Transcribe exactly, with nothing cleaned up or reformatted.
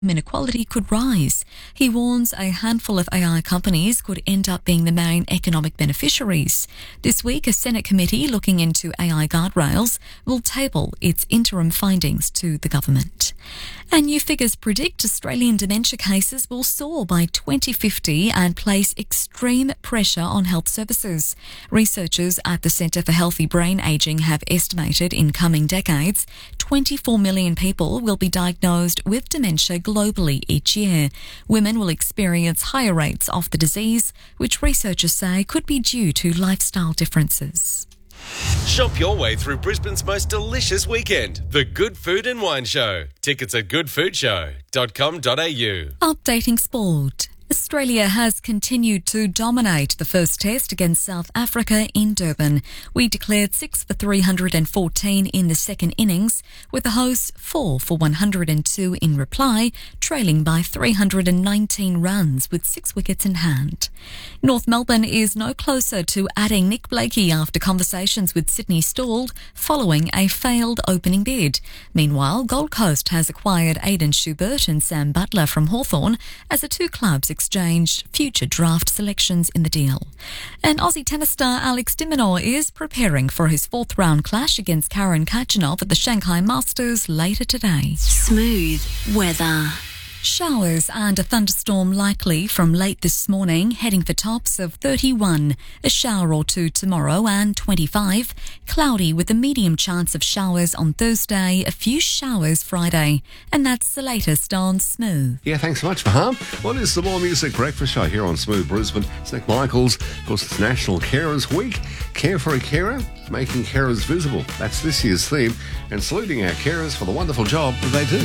inequality could rise. He warns a handful of A I companies could end up being the main economic beneficiaries. This week, a Senate committee looking into A I guardrails will table its interim findings to the government. And new figures predict Australian dementia cases will soar by twenty fifty and place extreme pressure on health services. Researchers at the Centre for Healthy Brain Ageing have estimated in coming decades, twenty-four million people will be diagnosed with dementia globally each year. Women will experience higher rates of the disease, which researchers say could be due to lifestyle differences. Shop your way through Brisbane's most delicious weekend, the Good Food and Wine Show. Tickets at good food show dot com dot a u. Updating sport. Australia has continued to dominate the first test against South Africa in Durban. We declared six for three hundred fourteen in the second innings, with the hosts four for one hundred two in reply, trailing by three hundred nineteen runs with six wickets in hand. North Melbourne is no closer to adding Nick Blakey after conversations with Sydney stalled following a failed opening bid. Meanwhile, Gold Coast has acquired Aidan Schubert and Sam Butler from Hawthorn as the two clubs exchanged future draft selections in the deal. And Aussie tennis star Alex de Minaur is preparing for his fourth round clash against Karen Khachanov at the Shanghai Masters later today. Smooth weather. Showers and a thunderstorm likely from late this morning, heading for tops of thirty-one. A shower or two tomorrow and twenty-five. Cloudy with a medium chance of showers on Thursday, a few showers Friday. And that's the latest on Smooth. Yeah, thanks so much, Faham. Well, it's the More Music Breakfast Show here on Smooth Brisbane. It's Nick Michaels. Of course, it's National Carers Week. Care for a carer, making carers visible. That's this year's theme. And saluting our carers for the wonderful job that they do.